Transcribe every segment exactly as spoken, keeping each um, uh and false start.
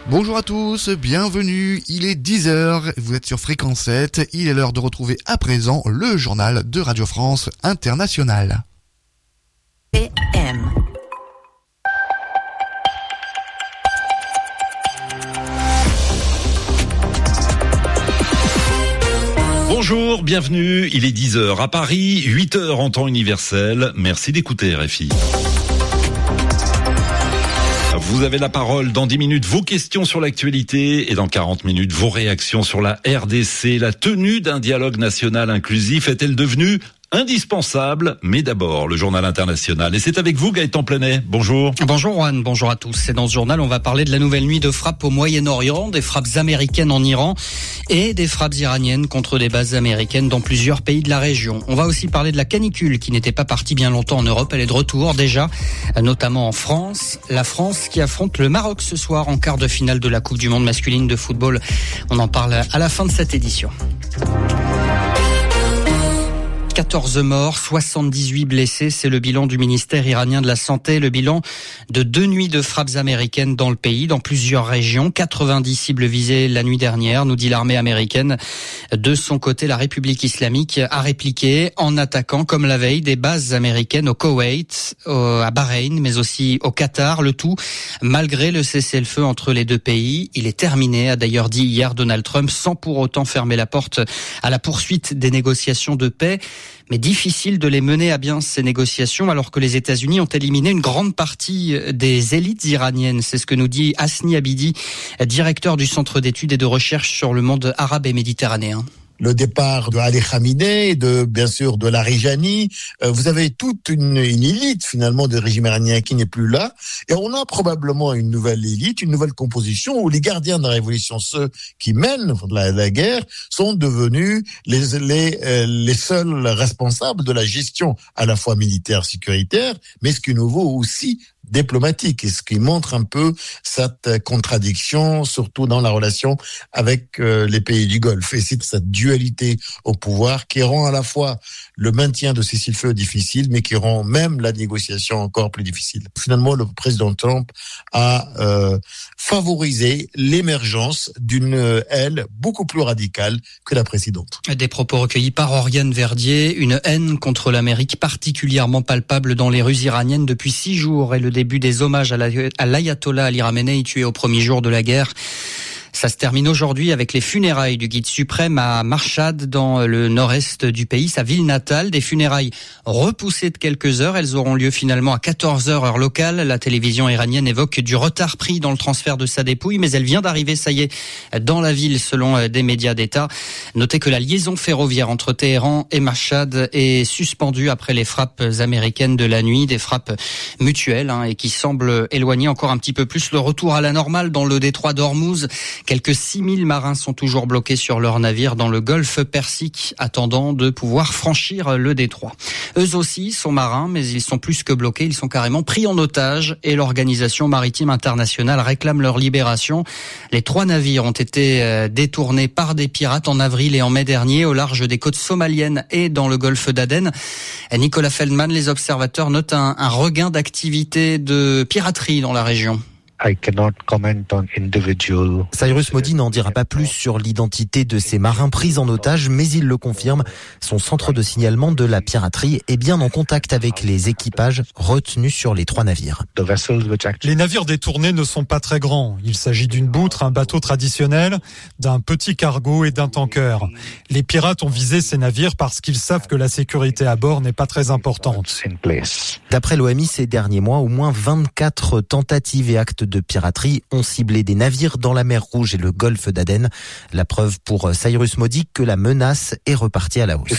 Bonjour à tous, bienvenue, il est dix heures, vous êtes sur Fréquence sept, il est l'heure de retrouver à présent le journal de Radio France Internationale. P M. Bonjour, bienvenue, il est dix heures à Paris, huit heures en temps universel, merci d'écouter R F I. Vous avez la parole dans dix minutes, vos questions sur l'actualité et dans quarante minutes, vos réactions sur la R D C. La tenue d'un dialogue national inclusif est-elle devenue indispensable? Mais d'abord, le journal international. Et c'est avec vous, Gaëtan Plenet. Bonjour. Bonjour, Juan. Bonjour à tous. Et dans ce journal, on va parler de la nouvelle nuit de frappes au Moyen-Orient, des frappes américaines en Iran et des frappes iraniennes contre des bases américaines dans plusieurs pays de la région. On va aussi parler de la canicule qui n'était pas partie bien longtemps en Europe. Elle est de retour déjà, notamment en France. La France qui affronte le Maroc ce soir en quart de finale de la Coupe du Monde masculine de football. On en parle à la fin de cette édition. quatorze morts, soixante-dix-huit blessés, c'est le bilan du ministère iranien de la Santé, le bilan de deux nuits de frappes américaines dans le pays, dans plusieurs régions, quatre-vingt-dix cibles visées la nuit dernière, nous dit l'armée américaine. De son côté, la République islamique a répliqué en attaquant, comme la veille, des bases américaines au Koweït, au, à Bahreïn, mais aussi au Qatar, le tout malgré le cessez-le-feu entre les deux pays. Il est terminé, a d'ailleurs dit hier Donald Trump, sans pour autant fermer la porte à la poursuite des négociations de paix. Mais difficile de les mener à bien, ces négociations, alors que les États-Unis ont éliminé une grande partie des élites iraniennes. C'est ce que nous dit Hasni Abidi, directeur du Centre d'études et de recherche sur le monde arabe et méditerranéen. Le départ de Ali Khamenei, de bien sûr de Larijani, euh, vous avez toute une, une élite finalement du régime iranien qui n'est plus là, et on a probablement une nouvelle élite, une nouvelle composition où les gardiens de la révolution, ceux qui mènent la, la guerre, sont devenus les les euh, les seuls responsables de la gestion à la fois militaire, sécuritaire, mais ce qui est nouveau aussi diplomatique, et ce qui montre un peu cette contradiction, surtout dans la relation avec euh, les pays du Golfe. Et c'est cette dualité au pouvoir qui rend à la fois le maintien de cessez-le-feu difficile, mais qui rend même la négociation encore plus difficile. Finalement, le président Trump a euh, favorisé l'émergence d'une aile beaucoup plus radicale que la précédente. Des propos recueillis par Oriane Verdier, une haine contre l'Amérique particulièrement palpable dans les rues iraniennes depuis six jours et le début des hommages à l'ayatollah Ali Khamenei tué au premier jour de la guerre. Ça se termine aujourd'hui avec les funérailles du guide suprême à Mashhad, dans le nord-est du pays, sa ville natale. Des funérailles repoussées de quelques heures. Elles auront lieu finalement à quatorze heures heure locale. La télévision iranienne évoque du retard pris dans le transfert de sa dépouille, mais elle vient d'arriver, ça y est, dans la ville selon des médias d'État. Notez que la liaison ferroviaire entre Téhéran et Mashhad est suspendue après les frappes américaines de la nuit, des frappes mutuelles hein, et qui semblent éloigner encore un petit peu plus le retour à la normale dans le détroit d'Ormuz. Quelques six mille marins sont toujours bloqués sur leur navire dans le golfe Persique, attendant de pouvoir franchir le détroit. Eux aussi sont marins, mais ils sont plus que bloqués, ils sont carrément pris en otage et l'Organisation maritime internationale réclame leur libération. Les trois navires ont été détournés par des pirates en avril et en mai dernier au large des côtes somaliennes et dans le golfe d'Aden. Nicolas Feldman, les observateurs notent un, un regain d'activité de piraterie dans la région. I cannot comment on individual. Cyrus Modi n'en dira pas plus sur l'identité de ces marins pris en otage, mais il le confirme. Son centre de signalement de la piraterie est bien en contact avec les équipages retenus sur les trois navires. Les navires détournés ne sont pas très grands. Il s'agit d'une boutre, un bateau traditionnel, d'un petit cargo et d'un tanker. Les pirates ont visé ces navires parce qu'ils savent que la sécurité à bord n'est pas très importante. D'après l'O M I, ces derniers mois, au moins vingt-quatre tentatives et actes de piraterie ont ciblé des navires dans la mer Rouge et le golfe d'Aden. La preuve pour Cyrus Modi que la menace est repartie à la hausse.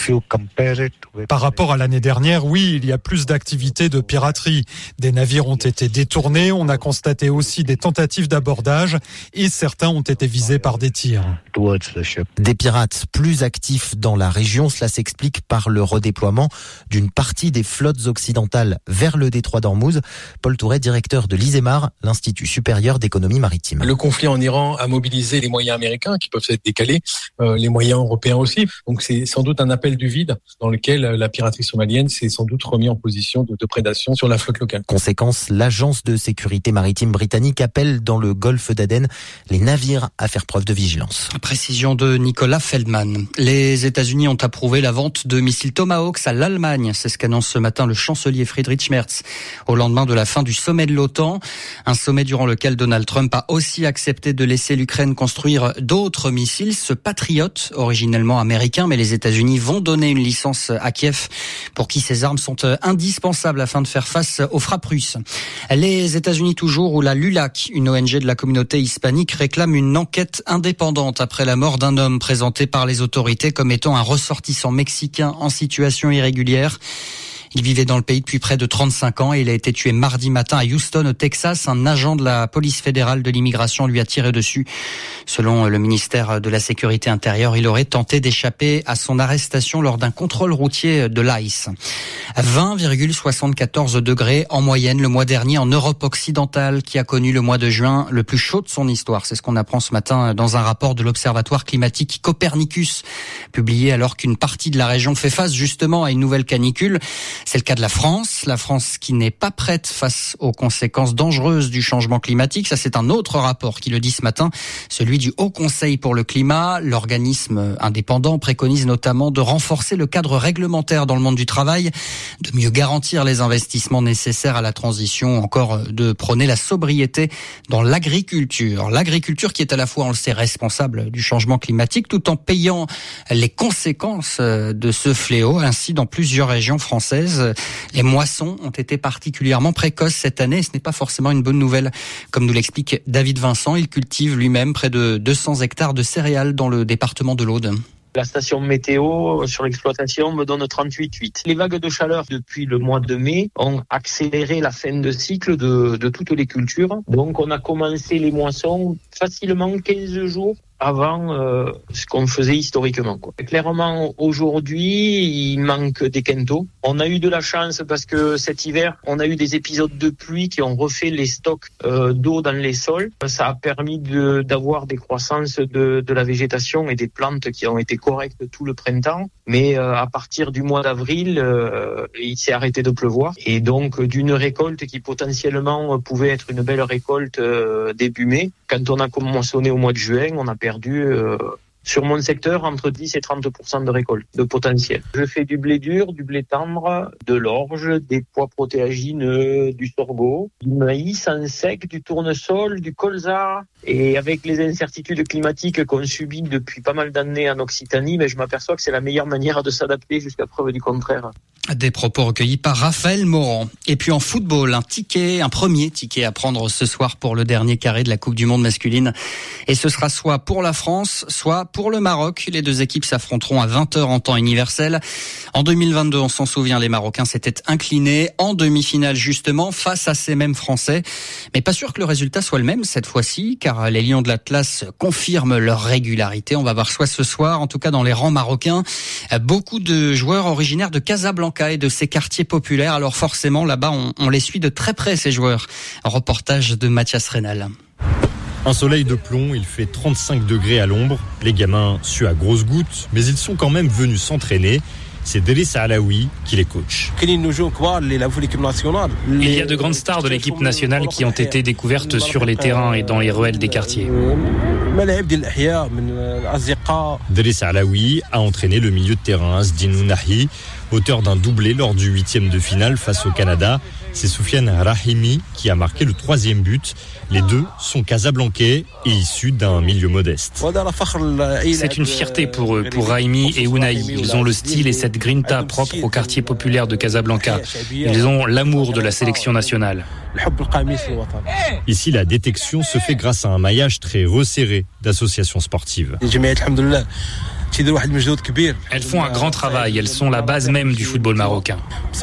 Par rapport à l'année dernière, oui, il y a plus d'activités de piraterie. Des navires ont été détournés, on a constaté aussi des tentatives d'abordage et certains ont été visés par des tirs. Des pirates plus actifs dans la région, cela s'explique par le redéploiement d'une partie des flottes occidentales vers le détroit d'Ormuz. Paul Touret, directeur de l'I S E M A R, l'Institut l'Institut supérieur d'économie maritime. Le conflit en Iran a mobilisé les moyens américains qui peuvent être décalés, euh, les moyens européens aussi. Donc c'est sans doute un appel du vide dans lequel la piraterie somalienne s'est sans doute remis en position de, de prédation sur la flotte locale. Conséquence, l'agence de sécurité maritime britannique appelle dans le golfe d'Aden les navires à faire preuve de vigilance. Précision de Nicolas Feldman. Les États-Unis ont approuvé la vente de missiles Tomahawk à l'Allemagne. C'est ce qu'annonce ce matin le chancelier Friedrich Merz au lendemain de la fin du sommet de l'OTAN. Un sommet durant lequel Donald Trump a aussi accepté de laisser l'Ukraine construire d'autres missiles, ce Patriot, originellement américain, mais les États-Unis vont donner une licence à Kiev pour qui ces armes sont indispensables afin de faire face aux frappes russes. Les États-Unis toujours, où la LULAC, une O N G de la communauté hispanique, réclame une enquête indépendante après la mort d'un homme présenté par les autorités comme étant un ressortissant mexicain en situation irrégulière. Il vivait dans le pays depuis près de trente-cinq ans et il a été tué mardi matin à Houston, au Texas. Un agent de la police fédérale de l'immigration lui a tiré dessus. Selon le ministère de la Sécurité intérieure, il aurait tenté d'échapper à son arrestation lors d'un contrôle routier de l'I C E. vingt virgule soixante-quatorze degrés en moyenne le mois dernier en Europe occidentale, qui a connu le mois de juin le plus chaud de son histoire. C'est ce qu'on apprend ce matin dans un rapport de l'Observatoire climatique Copernicus, publié alors qu'une partie de la région fait face justement à une nouvelle canicule. C'est le cas de la France, la France qui n'est pas prête face aux conséquences dangereuses du changement climatique. Ça, c'est un autre rapport qui le dit ce matin, celui du Haut Conseil pour le climat. L'organisme indépendant préconise notamment de renforcer le cadre réglementaire dans le monde du travail, de mieux garantir les investissements nécessaires à la transition, encore de prôner la sobriété dans l'agriculture. L'agriculture qui est à la fois, on le sait, responsable du changement climatique, tout en payant les conséquences de ce fléau. Ainsi, dans plusieurs régions françaises, les moissons ont été particulièrement précoces cette année. Ce n'est pas forcément une bonne nouvelle, comme nous l'explique David Vincent. Il cultive lui-même près de deux cents hectares de céréales dans le département de l'Aude. La station météo sur l'exploitation me donne trente-huit virgule huit. Les vagues de chaleur depuis le mois de mai ont accéléré la fin de cycle de, de toutes les cultures. Donc on a commencé les moissons facilement quinze jours avant euh, ce qu'on faisait historiquement, quoi. Clairement, aujourd'hui, il manque des quintaux. On a eu de la chance parce que cet hiver, on a eu des épisodes de pluie qui ont refait les stocks euh, d'eau dans les sols. Ça a permis de, d'avoir des croissances de, de la végétation et des plantes qui ont été correctes tout le printemps. Mais euh, à partir du mois d'avril, euh, il s'est arrêté de pleuvoir. Et donc, d'une récolte qui potentiellement pouvait être une belle récolte euh, début mai, quand on a moissonné au mois de juin, on a perdu euh, sur mon secteur entre dix et trente pour cent de récolte, de potentiel. Je fais du blé dur, du blé tendre, de l'orge, des pois protéagineux, du sorgho, du maïs en sec, du tournesol, du colza. Et avec les incertitudes climatiques qu'on subit depuis pas mal d'années en Occitanie, mais je m'aperçois que c'est la meilleure manière de s'adapter jusqu'à preuve du contraire. Des propos recueillis par Raphaël Morand. Et puis en football, un ticket, un premier ticket à prendre ce soir pour le dernier carré de la Coupe du Monde masculine. Et ce sera soit pour la France, soit pour le Maroc. Les deux équipes s'affronteront à vingt heures en temps universel. En deux mille vingt-deux, on s'en souvient, les Marocains s'étaient inclinés en demi-finale justement face à ces mêmes Français. Mais pas sûr que le résultat soit le même cette fois-ci, car les Lions de l'Atlas confirment leur régularité. On va voir soit ce soir, en tout cas dans les rangs marocains, beaucoup de joueurs originaires de Casablanca et de ces quartiers populaires. Alors forcément, là-bas, on, on les suit de très près, ces joueurs. Un reportage de Mathias Rénal. Un soleil de plomb, il fait trente-cinq degrés à l'ombre. Les gamins suent à grosses gouttes, mais ils sont quand même venus s'entraîner. C'est Driss Alaoui qui les coach. Il y a de grandes stars de l'équipe nationale qui ont été découvertes sur les terrains et dans les ruelles des quartiers. Driss Alaoui a entraîné le milieu de terrain Asdin Ounahi, auteur d'un doublé lors du huitième de finale face au Canada. C'est Soufiane Rahimi qui a marqué le troisième but. Les deux sont casablancais et issus d'un milieu modeste. C'est une fierté pour eux, pour Rahimi et Ounahi. Ils ont le style et cette grinta propre au quartier populaire de Casablanca. Ils ont l'amour de la sélection nationale. Ici, la détection se fait grâce à un maillage très resserré d'associations sportives. Elles font un grand travail, elles sont la base même du football marocain.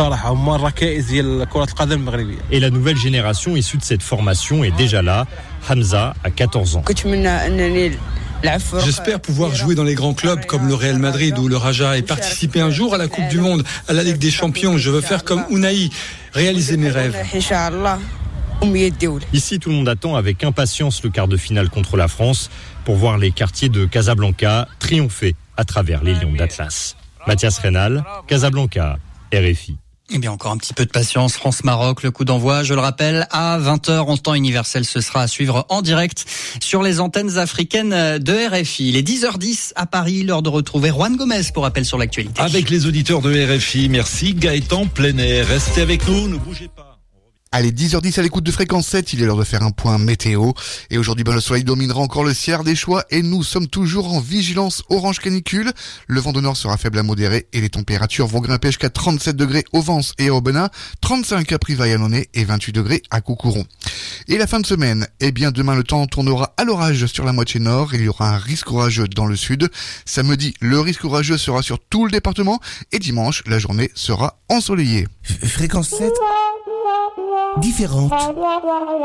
Et la nouvelle génération issue de cette formation est déjà là. Hamza a quatorze ans. J'espère pouvoir jouer dans les grands clubs comme le Real Madrid ou le Raja et participer un jour à la Coupe du Monde, à la Ligue des Champions. Je veux faire comme Ounahi, réaliser mes rêves. Ici, tout le monde attend avec impatience le quart de finale contre la France pour voir les quartiers de Casablanca triompher à travers les Lions d'Atlas. Mathias Reynal, Casablanca, R F I. Eh bien, encore un petit peu de patience. France-Maroc, le coup d'envoi, je le rappelle, à vingt heures en temps universel. Ce sera à suivre en direct sur les antennes africaines de R F I. Il est dix heures dix à Paris, l'heure de retrouver Juan Gomez pour rappel sur l'actualité. Avec les auditeurs de R F I, merci Gaëtan Plein-Air. Restez avec nous, ne bougez pas. Allez, dix heures dix à l'écoute de Fréquence sept, il est l'heure de faire un point météo. Et aujourd'hui, ben, le soleil dominera encore le Sierre des Choix et nous sommes toujours en vigilance orange canicule. Le vent de nord sera faible à modéré et les températures vont grimper jusqu'à trente-sept degrés au Vence et à Aubenas, trente-cinq à Privas-et-Annonay et vingt-huit degrés à Coucouron. Et la fin de semaine, eh bien, demain le temps tournera à l'orage sur la moitié nord. Il y aura un risque orageux dans le sud. Samedi, le risque orageux sera sur tout le département et dimanche, la journée sera ensoleillée. Fréquence sept différente.